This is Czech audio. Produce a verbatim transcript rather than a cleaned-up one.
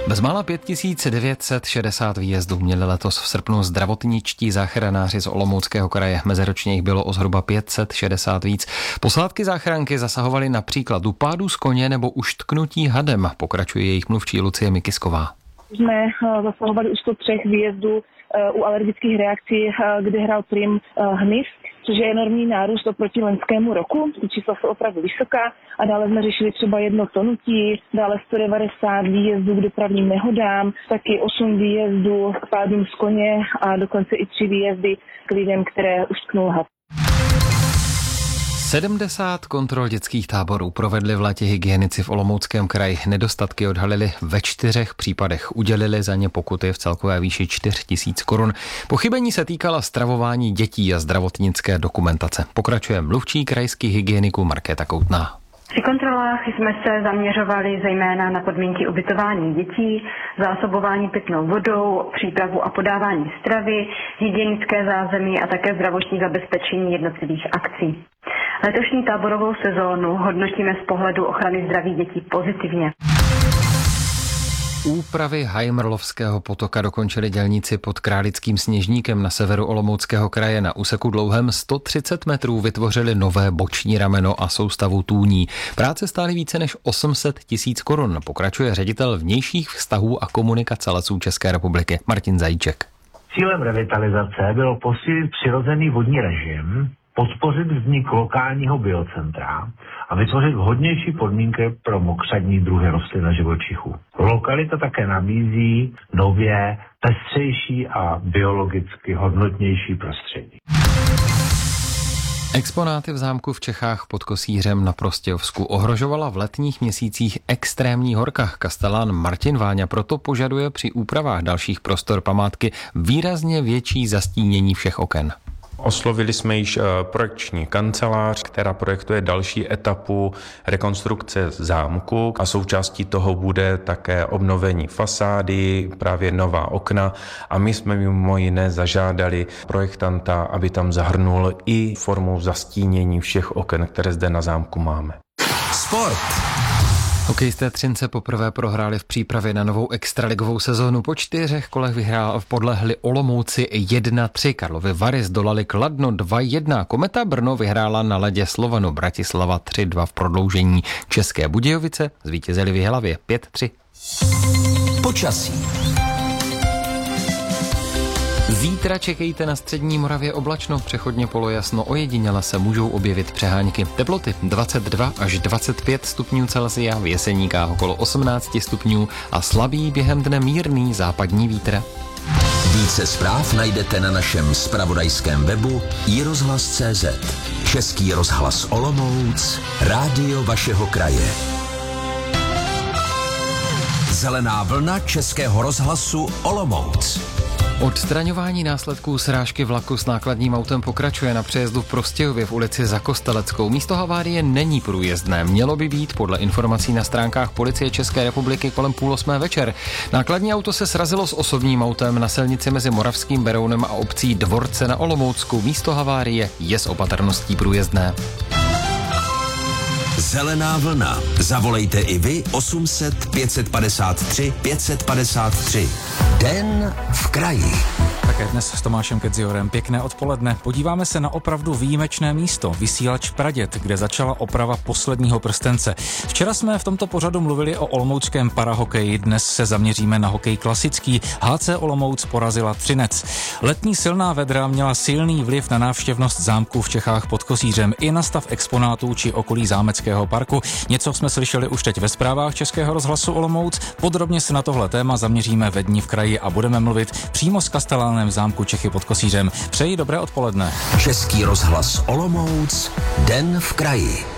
Bezmála pět tisíc devět set šedesát výjezdů měli letos v srpnu zdravotničtí záchranáři z Olomouckého kraje. Meziročně jich bylo o zhruba pět set šedesát víc. Posádky záchranky zasahovaly například u pádu z koně nebo uštknutí hadem. Pokračuje jejich mluvčí Lucie Mikisková. Jsme zasahovali u sto tři výjezdů u alergických reakcí, kde hrál prim hmyz, což je enormní nárůst oproti loňskému roku. Ty čísla jsou opravdu vysoká a dále jsme řešili třeba jedno tonutí, dále sto devadesát výjezdů k dopravním nehodám, taky osm výjezdů k pádům z koně a dokonce i tři výjezdy k lidem, které uštknul had. sedmdesát kontrol dětských táborů provedli v létě hygienici v Olomouckém kraji. Nedostatky odhalili ve čtyřech případech. Udělili za ně pokuty v celkové výši čtyři tisíce korun. Pochybení se týkala stravování dětí a zdravotnické dokumentace. Pokračuje mluvčí krajských hygieniků Markéta Koutná. Při kontrolách jsme se zaměřovali zejména na podmínky ubytování dětí, zásobování pitnou vodou, přípravu a podávání stravy, hygienické zázemí a také zdravotní zabezpečení jednotlivých akcí. Letošní táborovou sezónu hodnotíme z pohledu ochrany zdraví dětí pozitivně. Úpravy Hajmrlovského potoka dokončili dělníci pod Králickým Sněžníkem na severu Olomouckého kraje. Na úseku dlouhém sto třicet metrů vytvořili nové boční rameno a soustavu tůní. Práce stály více než osm set tisíc korun. Pokračuje ředitel vnějších vztahů a komunikace Lesů České republiky Martin Zajíček. Cílem revitalizace bylo posílit přirozený vodní režim, podpořit vznik lokálního biocentra a vytvořit vhodnější podmínky pro mokřadní druhy rostlin a živočichů. Lokalita také nabízí nově pestřejší a biologicky hodnotnější prostředí. Exponáty v zámku v Čechách pod Kosířem na Prostějovsku ohrožovala v letních měsících extrémní horka. Kastelán Martin Váňa proto požaduje při úpravách dalších prostor památky výrazně větší zastínění všech oken. Oslovili jsme již projekční kancelář, která projektuje další etapu rekonstrukce zámku a součástí toho bude také obnovení fasády, právě nová okna a my jsme mimo jiné zažádali projektanta, aby tam zahrnul i formu zastínění všech oken, které zde na zámku máme. Sport. Hokejisté Třince poprvé prohráli v přípravě na novou extraligovou sezónu. Po čtyřech kolech vyhrál podlehli Olomouci jedna tři. Karlovy Vary zdolali Kladno dva jedna. Kometa Brno vyhrála na ledě Slovanu Bratislava tři dva v prodloužení. České Budějovice zvítězili v Jihlavě pět tři. Počasí. Zítra čekejte na střední Moravě oblačno, přechodně polojasno, ojediněle se můžou objevit přehánky. Teploty dvacet dva až dvacet pět stupňů Celsia, v Jeseníkách okolo osmnáct stupňů a slabý během dne mírný západní vítr. Více zpráv najdete na našem zpravodajském webu i rozhlas tečka cé zet. Český rozhlas Olomouc, rádio vašeho kraje. Zelená vlna Českého rozhlasu Olomouc. Odstraňování následků srážky vlaku s nákladním autem pokračuje na přejezdu v Prostějově v ulici Za Kosteleckou. Místo havárie není průjezdné. Mělo by být podle informací na stránkách Policie České republiky kolem půl osmé večer. Nákladní auto se srazilo s osobním autem na silnici mezi Moravským Berounem a obcí Dvorce na Olomoucku. Místo havárie je s opatrností průjezdné. Zelená vlna. Zavolejte i vy osm set pět padesát tři pět padesát tři. Den v kraji. Také dnes s Tomášem Kedziorem pěkné odpoledne. Podíváme se na opravdu výjimečné místo, vysílač Praděd, kde začala oprava posledního prstence. Včera jsme v tomto pořadu mluvili o olomouckém parahokeji, dnes se zaměříme na hokej klasický. há cé Olomouc porazila Třinec. Letní silná vedra měla silný vliv na návštěvnost zámku v Čechách pod Kosířem i na stav exponátů či okolí zámeckého parku. Něco jsme slyšeli už teď ve zprávách Českého rozhlasu Olomouc. Podrobně se na tohle téma zaměříme ve Dni v kraji a budeme mluvit přímo s kastelánem v zámku Čechy pod Kosířem. Přeji dobré odpoledne. Český rozhlas Olomouc, Den v kraji.